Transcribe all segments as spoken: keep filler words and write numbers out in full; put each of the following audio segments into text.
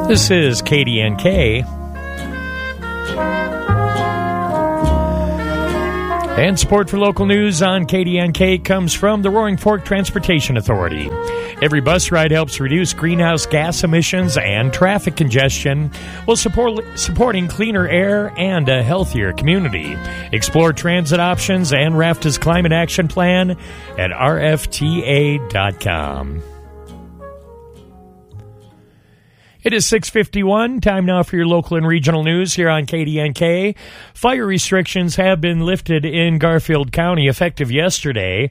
This is K D N K. And support for local news on K D N K comes from the Roaring Fork Transportation Authority. Every bus ride helps reduce greenhouse gas emissions and traffic congestion while support, supporting cleaner air and a healthier community. Explore transit options and R A F T A's Climate Action Plan at R F T A dot com. It is six fifty-one. Time now for your local and regional news here on K D N K. Fire restrictions have been lifted in Garfield County effective yesterday.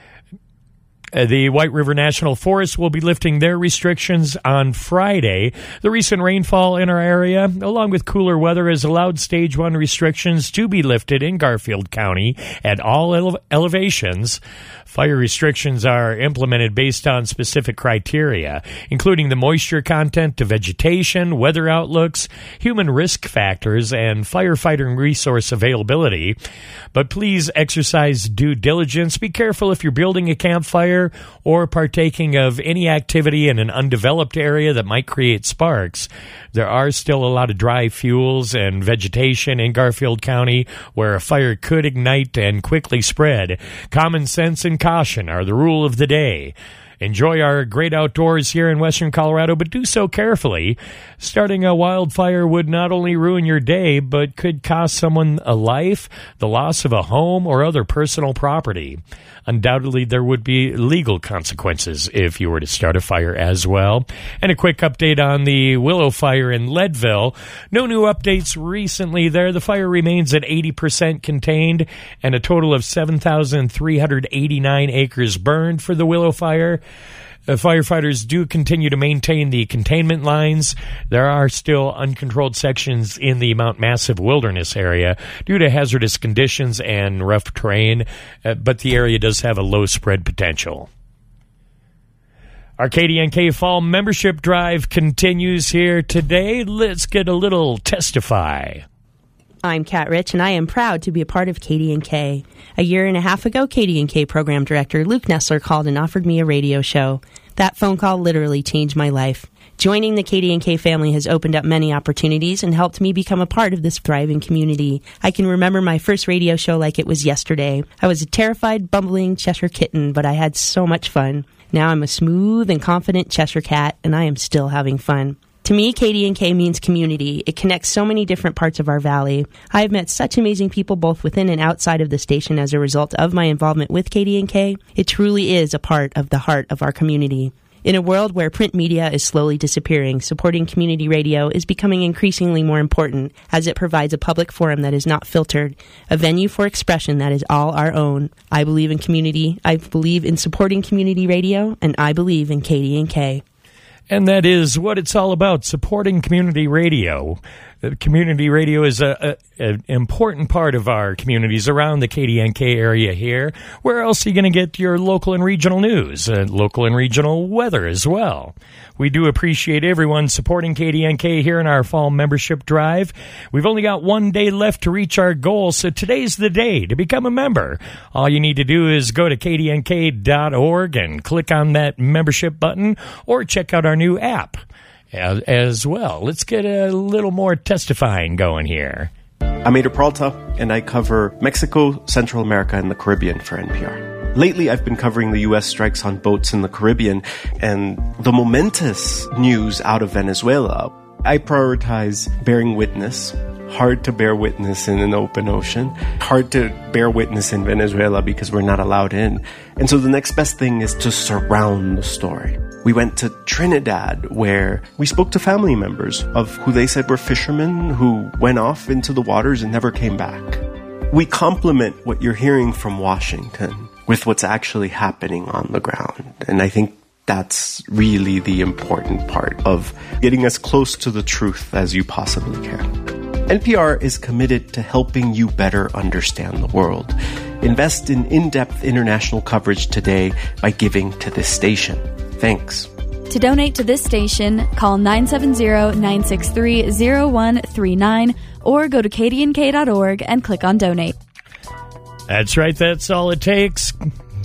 Uh, the White River National Forest will be lifting their restrictions on Friday. The recent rainfall in our area, along with cooler weather, has allowed Stage one restrictions to be lifted in Garfield County at all ele- elevations. Fire restrictions are implemented based on specific criteria, including the moisture content of vegetation, weather outlooks, human risk factors, and firefighter resource availability. But please exercise due diligence. Be careful if you're building a campfire or partaking of any activity in an undeveloped area that might create sparks. There are still a lot of dry fuels and vegetation in Garfield County where a fire could ignite and quickly spread. Common sense and caution are the rule of the day. Enjoy our great outdoors here in western Colorado, but do so carefully. Starting a wildfire would not only ruin your day, but could cost someone a life, the loss of a home, or other personal property. Undoubtedly, there would be legal consequences if you were to start a fire as well. And a quick update on the Willow Fire in Leadville. No new updates recently there. The fire remains at eighty percent contained, and a total of seven thousand three hundred eighty-nine acres burned for the Willow Fire. Uh, firefighters do continue to maintain the containment lines. There are still uncontrolled sections in the Mount Massive Wilderness area due to hazardous conditions and rough terrain, uh, but the area does have a low spread potential. Our K D N K Fall Membership Drive continues here today. Let's get a little Testify. I'm Kat Rich, and I am proud to be a part of K D N K. A year and a half ago, K D N K Program Director Luke Nessler called and offered me a radio show. That phone call literally changed my life. Joining the K D N K family has opened up many opportunities and helped me become a part of this thriving community. I can remember my first radio show like it was yesterday. I was a terrified, bumbling Cheshire kitten, but I had so much fun. Now I'm a smooth and confident Cheshire cat, and I am still having fun. To me, K D N K means community. It connects so many different parts of our valley. I have met such amazing people both within and outside of the station as a result of my involvement with K D N K. It truly is a part of the heart of our community. In a world where print media is slowly disappearing, supporting community radio is becoming increasingly more important as it provides a public forum that is not filtered, a venue for expression that is all our own. I believe in community, I believe in supporting community radio, and I believe in K D N K. And that is what it's all about, supporting community radio. Community radio is a, a, an important part of our communities around the K D N K area here. Where else are you going to get your local and regional news, uh, local and regional weather as well? We do appreciate everyone supporting K D N K here in our fall membership drive. We've only got one day left to reach our goal, so today's the day to become a member. All you need to do is go to K D N K dot org and click on that membership button, or check out our new app as well. Let's get a little more testifying going here. I'm Ada Peralta, and I cover Mexico, Central America, and the Caribbean for N P R. Lately, I've been covering the U S strikes on boats in the Caribbean and the momentous news out of Venezuela. I prioritize bearing witness. Hard to bear witness in an open ocean. Hard to bear witness in Venezuela because we're not allowed in. And so the next best thing is to surround the story. We went to Trinidad, where we spoke to family members of who they said were fishermen who went off into the waters and never came back. We complement what you're hearing from Washington with what's actually happening on the ground. And I think that's really the important part of getting as close to the truth as you possibly can. N P R is committed to helping you better understand the world. Invest in in-depth international coverage today by giving to this station. Thanks. To donate to this station, call nine seven zero, nine six three, zero one three nine or go to K D N K dot org and click on Donate. That's right. That's all it takes.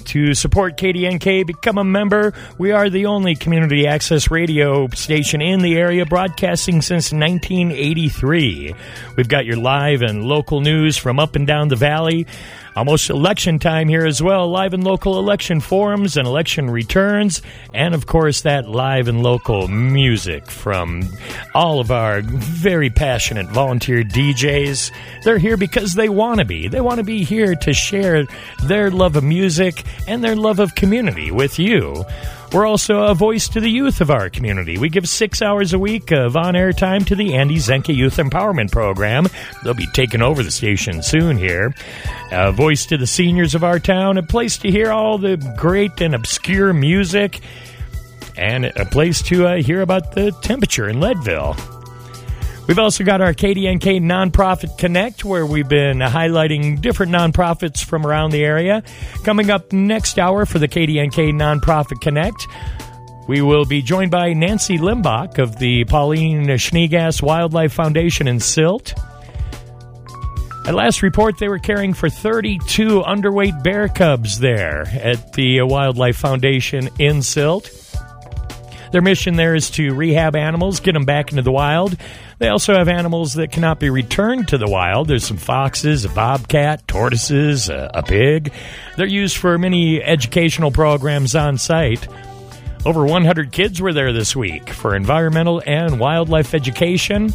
To support K D N K, become a member. We are the only community access radio station in the area, broadcasting since nineteen eighty-three. We've got your live and local news from up and down the valley. Almost election time here as well. Live and local election forums and election returns. And, of course, that live and local music from all of our very passionate volunteer D Js. They're here because they want to be. They want to be here to share their love of music and their love of community with you. We're also a voice to the youth of our community. We give six hours a week of on-air time to the Andy Zenke Youth Empowerment Program. They'll be taking over the station soon here. A voice to the seniors of our town, a place to hear all the great and obscure music, and a place to uh, hear about the temperature in Leadville. We've also got our K D N K Nonprofit Connect, where we've been highlighting different nonprofits from around the area. Coming up next hour for the K D N K Nonprofit Connect, we will be joined by Nancy Limbach of the Pauline Schneegass Wildlife Foundation in Silt. At last report, they were caring for thirty-two underweight bear cubs there at the Wildlife Foundation in Silt. Their mission there is to rehab animals, get them back into the wild. They also have animals that cannot be returned to the wild. There's some foxes, a bobcat, tortoises, a, a pig. They're used for many educational programs on site. Over one hundred kids were there this week for environmental and wildlife education.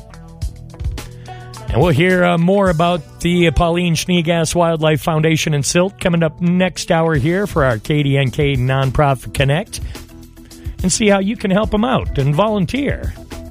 And we'll hear uh, more about the Pauline Schneegass Wildlife Foundation in Silt coming up next hour here for our K D N K Nonprofit Connect, and see how you can help them out and volunteer.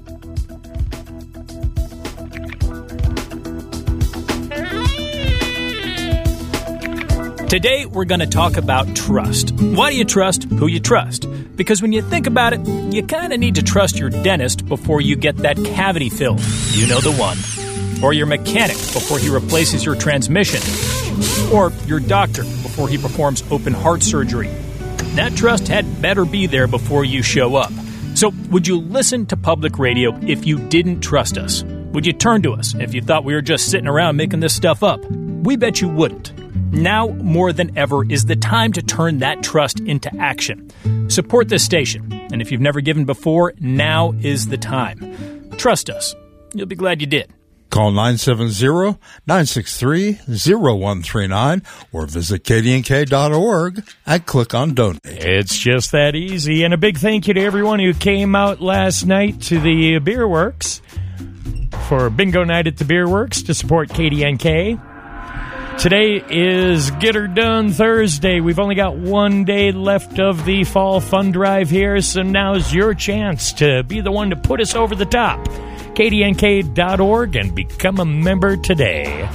Today, we're going to talk about trust. Why do you trust who you trust? Because when you think about it, you kind of need to trust your dentist before you get that cavity filled. You know the one. Or your mechanic before he replaces your transmission. Or your doctor before he performs open heart surgery. That trust had better be there before you show up. So, would you listen to public radio if you didn't trust us? Would you turn to us if you thought we were just sitting around making this stuff up? We bet you wouldn't. Now, more than ever, is the time to turn that trust into action. Support this station, and if you've never given before, now is the time. Trust us. You'll be glad you did. Call nine seven zero, nine six three, zero one three nine or visit K D N K dot org and click on Donate. It's just that easy. And a big thank you to everyone who came out last night to the Beer Works for Bingo Night at the Beer Works to support K D N K. Today is Get Her Done Thursday. We've only got one day left of the fall fund drive here, so now's your chance to be the one to put us over the top. K D N K dot org and become a member today.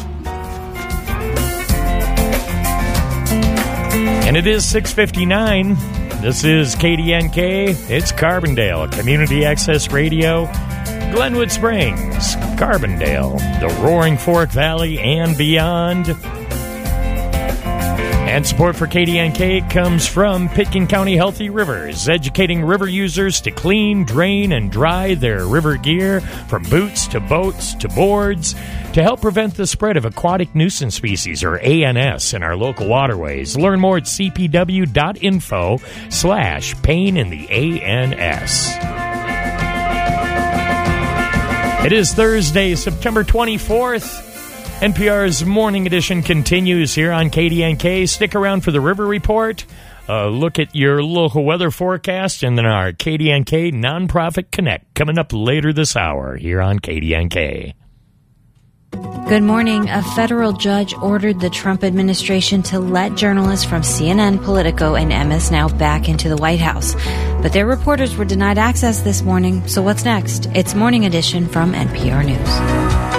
And it is six fifty-nine. This is K D N K. It's Carbondale, Community Access Radio, Glenwood Springs, Carbondale, the Roaring Fork Valley, and beyond. And support for K D N K comes from Pitkin County Healthy Rivers, educating river users to clean, drain, and dry their river gear, from boots to boats to boards, to help prevent the spread of aquatic nuisance species, or A N S, in our local waterways. Learn more at c p w dot info slash pain in the A N S. It is Thursday, September twenty-fourth. N P R's Morning Edition continues here on K D N K. Stick around for the River Report, a look at your local weather forecast, and then our K D N K Nonprofit Connect coming up later this hour here on K D N K. Good morning. A federal judge ordered the Trump administration to let journalists from C N N, Politico, and M S Now back into the White House. But their reporters were denied access this morning. So what's next? It's Morning Edition from N P R News.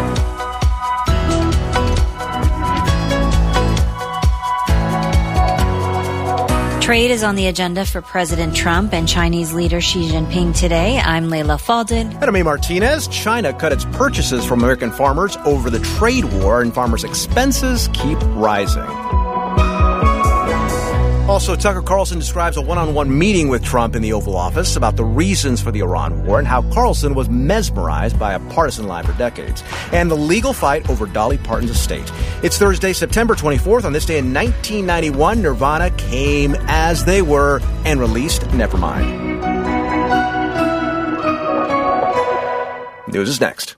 Trade is on the agenda for President Trump and Chinese leader Xi Jinping today. I'm Layla Faldin. And I'm A. Martinez. China cut its purchases from American farmers over the trade war, and farmers' expenses keep rising. Also, Tucker Carlson describes a one-on-one meeting with Trump in the Oval Office about the reasons for the Iran war and how Carlson was mesmerized by a partisan lie for decades, and the legal fight over Dolly Parton's estate. It's Thursday, September twenty-fourth. On this day in nineteen ninety-one, Nirvana came as they were and released Nevermind. News is next.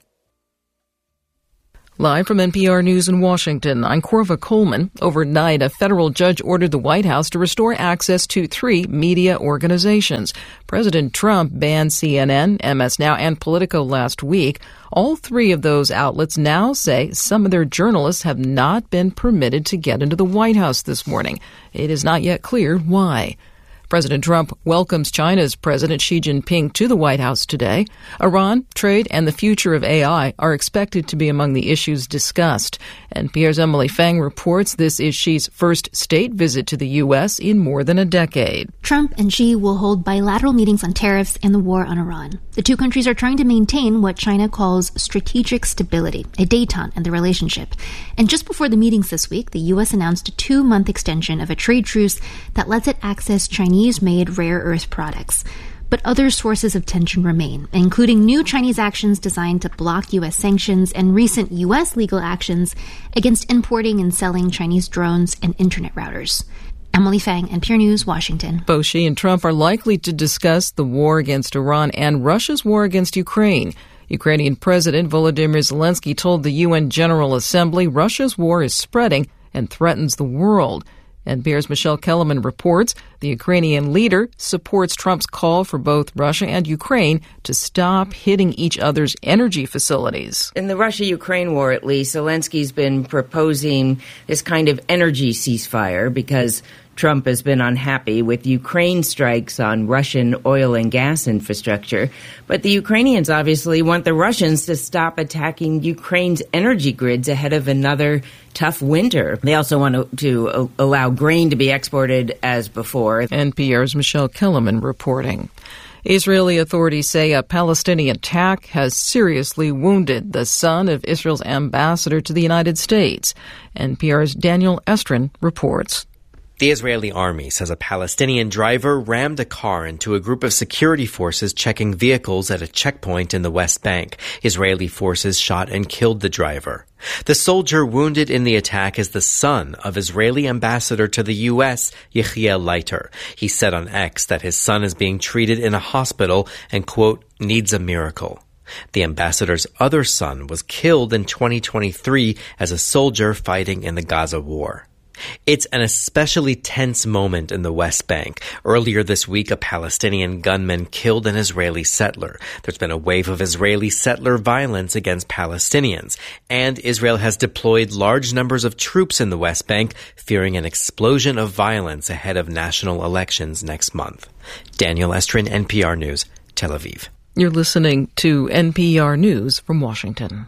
Live from N P R News in Washington, I'm Corva Coleman. Overnight, a federal judge ordered the White House to restore access to three media organizations. President Trump banned C N N, M S Now, and Politico last week. All three of those outlets now say some of their journalists have not been permitted to get into the White House this morning. It is not yet clear why. President Trump welcomes China's President Xi Jinping to the White House today. Iran, trade, and the future of A I are expected to be among the issues discussed. N P R's Emily Fang reports this is Xi's first state visit to the U S in more than a decade. Trump and Xi will hold bilateral meetings on tariffs and the war on Iran. The two countries are trying to maintain what China calls strategic stability, a détente in the relationship. And just before the meetings this week, the U S announced a two-month extension of a trade truce that lets it access Chinese made rare earth products. But other sources of tension remain, including new Chinese actions designed to block U S sanctions and recent U S legal actions against importing and selling Chinese drones and internet routers. Emily Fang, N P R News, Washington. Both Xi and Trump are likely to discuss the war against Iran and Russia's war against Ukraine. Ukrainian President Volodymyr Zelensky told the U N General Assembly Russia's war is spreading and threatens the world. N P R's Michelle Kellerman reports the Ukrainian leader supports Trump's call for both Russia and Ukraine to stop hitting each other's energy facilities. In the Russia-Ukraine war, at least, Zelensky's been proposing this kind of energy ceasefire because Trump has been unhappy with Ukraine strikes on Russian oil and gas infrastructure. But the Ukrainians obviously want the Russians to stop attacking Ukraine's energy grids ahead of another tough winter. They also want to, to allow grain to be exported as before. N P R's Michelle Kellerman reporting. Israeli authorities say a Palestinian attack has seriously wounded the son of Israel's ambassador to the United States. N P R's Daniel Estrin reports. The Israeli army says a Palestinian driver rammed a car into a group of security forces checking vehicles at a checkpoint in the West Bank. Israeli forces shot and killed the driver. The soldier wounded in the attack is the son of Israeli ambassador to the U S, Yechiel Leiter. He said on X that his son is being treated in a hospital and, quote, needs a miracle. The ambassador's other son was killed in twenty twenty-three as a soldier fighting in the Gaza war. It's an especially tense moment in the West Bank. Earlier this week, a Palestinian gunman killed an Israeli settler. There's been a wave of Israeli settler violence against Palestinians, and Israel has deployed large numbers of troops in the West Bank, fearing an explosion of violence ahead of national elections next month. Daniel Estrin, N P R News, Tel Aviv. You're listening to N P R News from Washington.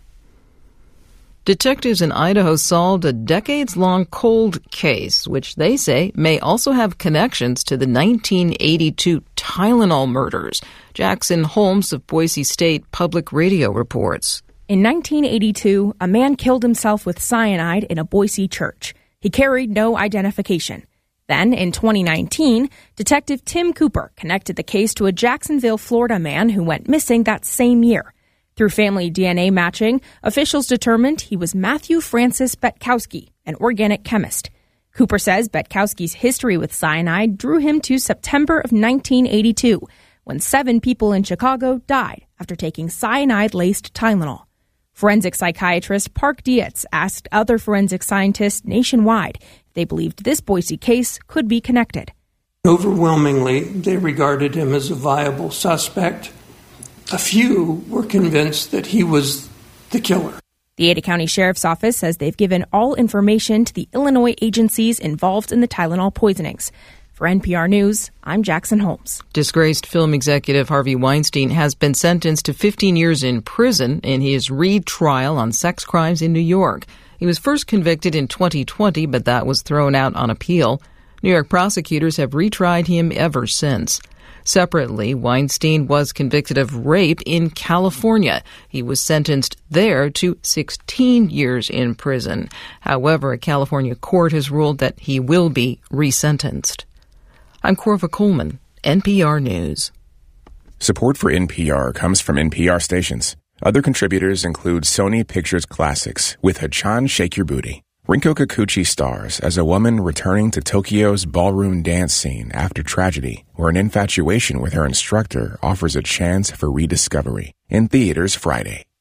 Detectives in Idaho solved a decades-long cold case, which they say may also have connections to the nineteen eighty-two Tylenol murders. Jackson Holmes of Boise State Public Radio reports. In nineteen eighty-two, a man killed himself with cyanide in a Boise church. He carried no identification. Then, in twenty nineteen, Detective Tim Cooper connected the case to a Jacksonville, Florida man who went missing that same year. Through family D N A matching, officials determined he was Matthew Francis Betkowski, an organic chemist. Cooper says Betkowski's history with cyanide drew him to September of nineteen eighty-two, when seven people in Chicago died after taking cyanide-laced Tylenol. Forensic psychiatrist Park Dietz asked other forensic scientists nationwide if they believed this Boise case could be connected. Overwhelmingly, they regarded him as a viable suspect. A few were convinced that he was the killer. The Ada County Sheriff's Office says they've given all information to the Illinois agencies involved in the Tylenol poisonings. For N P R News, I'm Jackson Holmes. Disgraced film executive Harvey Weinstein has been sentenced to fifteen years in prison in his Reed trial on sex crimes in New York. He was first convicted in twenty twenty, but that was thrown out on appeal. New York prosecutors have retried him ever since. Separately, Weinstein was convicted of rape in California. He was sentenced there to sixteen years in prison. However, a California court has ruled that he will be resentenced. I'm Corva Coleman, N P R News. Support for N P R comes from N P R stations. Other contributors include Sony Pictures Classics with Hachan Shake Your Booty. Rinko Kikuchi stars as a woman returning to Tokyo's ballroom dance scene after tragedy, where an infatuation with her instructor offers a chance for rediscovery. In theaters Friday.